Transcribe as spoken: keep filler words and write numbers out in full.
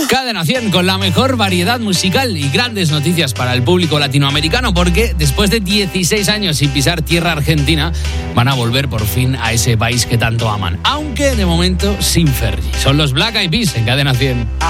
Cadena cien con la mejor variedad musical y grandes noticias para el público latinoamericano, porque después de dieciséis años sin pisar tierra argentina, van a volver por fin a ese país que tanto aman, aunque de momento sin Fergie. Son los Black Eyed Peas en Cadena cien.